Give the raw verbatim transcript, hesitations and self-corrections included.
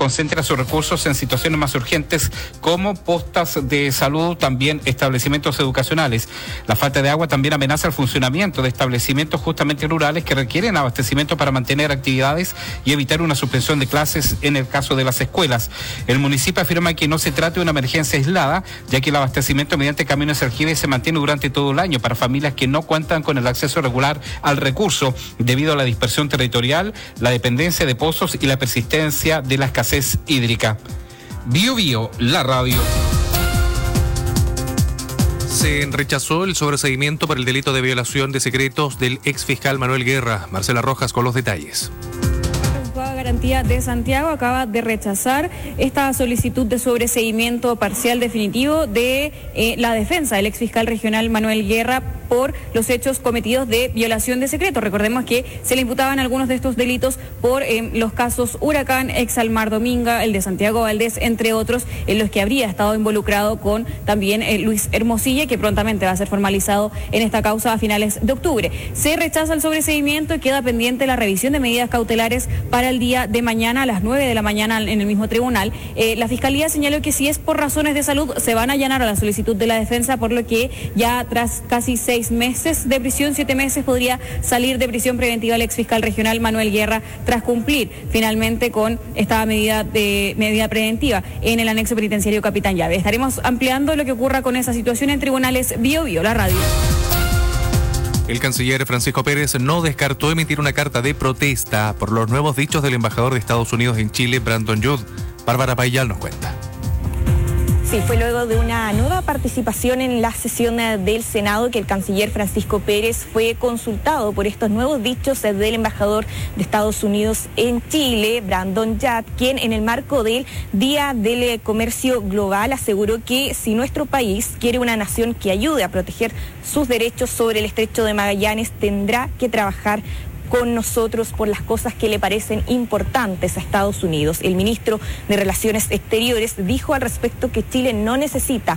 concentra sus recursos en situaciones más urgentes como postas de salud, también establecimientos educacionales. La falta de agua también amenaza el funcionamiento de establecimientos justamente rurales que requieren abastecimiento para mantener actividades y evitar una suspensión de clases en el caso de las escuelas. El municipio afirma que no se trata de una emergencia aislada, ya que el abastecimiento mediante camiones aljibes se mantiene durante todo el año para familias que no cuentan con el acceso regular al recurso debido a la dispersión territorial, la dependencia de pozos y la persistencia de la escasez hídrica. Bio Bio, la radio. Se rechazó el sobreseimiento por el delito de violación de secretos del exfiscal Manuel Guerra. Marcela Rojas con los detalles. La Garantía de Santiago acaba de rechazar esta solicitud de sobreseimiento parcial definitivo de eh, la defensa del exfiscal regional Manuel Guerra por los hechos cometidos de violación de secreto. Recordemos que se le imputaban algunos de estos delitos por eh, los casos Huracán, Exalmar Dominga, el de Santiago Valdés, entre otros, en los que habría estado involucrado con también eh, Luis Hermosilla, que prontamente va a ser formalizado en esta causa a finales de octubre. Se rechaza el sobreseimiento y queda pendiente la revisión de medidas cautelares para el día de mañana a las nueve de la mañana en el mismo tribunal. Eh, la Fiscalía señaló que si es por razones de salud se van a allanar a la solicitud de la defensa, por lo que ya tras casi seis meses de prisión, siete meses, podría salir de prisión preventiva el exfiscal regional Manuel Guerra tras cumplir finalmente con esta medida de medida preventiva en el anexo penitenciario Capitán Llave. Estaremos ampliando lo que ocurra con esa situación en tribunales. Bio Bio, la radio. El canciller Francisco Pérez no descartó emitir una carta de protesta por los nuevos dichos del embajador de Estados Unidos en Chile, Brandon Judd. Bárbara Payal nos cuenta. Sí, fue luego de una nueva participación en la sesión del Senado que el canciller Francisco Pérez fue consultado por estos nuevos dichos del embajador de Estados Unidos en Chile, Brandon Judd, quien en el marco del Día del Comercio Global aseguró que si nuestro país quiere una nación que ayude a proteger sus derechos sobre el Estrecho de Magallanes, tendrá que trabajar con nosotros por las cosas que le parecen importantes a Estados Unidos. El ministro de Relaciones Exteriores dijo al respecto que Chile no necesita